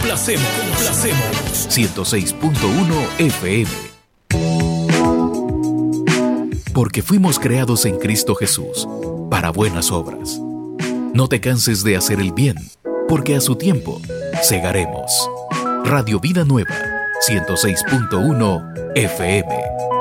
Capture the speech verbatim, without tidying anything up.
complacemos, complacemos. ciento seis punto uno F M. Porque fuimos creados en Cristo Jesús para buenas obras. No te canses de hacer el bien, porque a su tiempo segaremos. Radio Vida Nueva, ciento seis punto uno F M.